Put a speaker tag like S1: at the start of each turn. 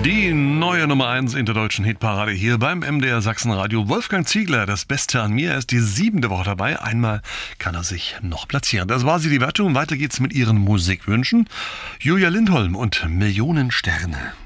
S1: Die neue Nummer 1 in der deutschen Hitparade hier beim MDR Sachsenradio. Wolfgang Ziegler, das Beste an mir, er ist die 7. Woche dabei. Einmal kann er sich noch platzieren. Das war sie, die Wertung. Weiter geht's mit Ihren Musikwünschen. Julia Lindholm und Millionen Sterne.